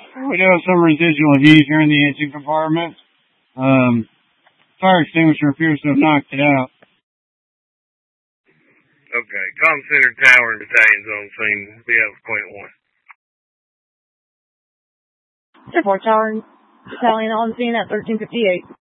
We do have some residual heat here in the engine compartment. Fire extinguisher appears to have knocked it out. Okay. Com Center Tower and Battalion's on scene. BF Point 1. 4 Tower Battalion on scene at 1358.